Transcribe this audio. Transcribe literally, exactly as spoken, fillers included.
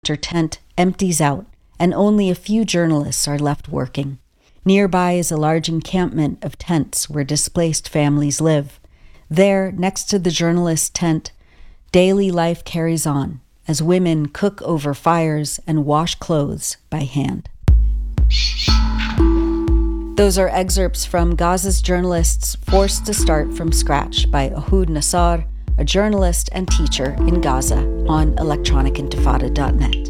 helicopter tent empties out, and only a few journalists are left working. Nearby is a large encampment of tents where displaced families live. There, next to the journalist tent, daily life carries on as women cook over fires and wash clothes by hand. Those are excerpts from Gaza's Journalists Forced to Start from Scratch by Ehud Nassar, a journalist and teacher in Gaza, on electronic intifada dot net.